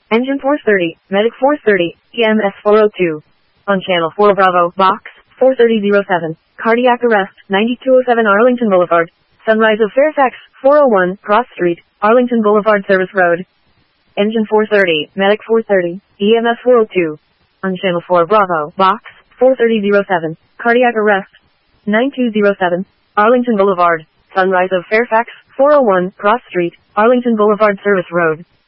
Engine 430, Medic 430, EMS 402. On Channel 4 Bravo, Box 43007. Cardiac arrest, 9207 Arlington Boulevard. Sunrise of Fairfax, 401 Cross Street, Arlington Boulevard Service Road. Engine 430, Medic 430, EMS 402. On Channel 4 Bravo, Box 43007. Cardiac arrest, 9207, Arlington Boulevard. Sunrise of Fairfax, 401 Cross Street, Arlington Boulevard Service Road.